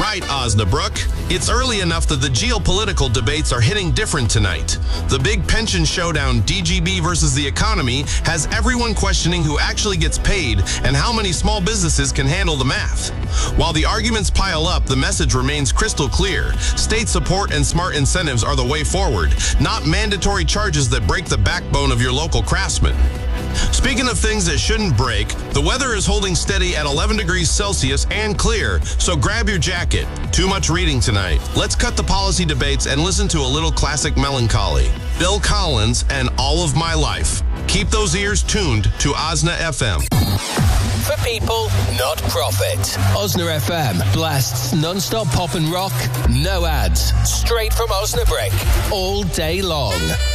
right, Osnabrück. It's early enough that the geopolitical debates are hitting different tonight. The big pension showdown, DGB versus the economy, has everyone questioning who actually gets paid and how many small businesses can handle the math. While the arguments pile up, the message remains crystal clear. State support and smart incentives are the way forward, not mandatory charges that break the backbone of your local craftsman. Speaking of things that shouldn't break, the weather is holding steady at 11 degrees Celsius and clear, so grab your jacket. Too much reading tonight. Let's cut the policy debates and listen to a little classic melancholy. Bill Collins and All of My Life. Keep those ears tuned to Osna FM. For people, not profit. Osna FM blasts non-stop pop and rock, no ads, straight from Osnabrück, all day long.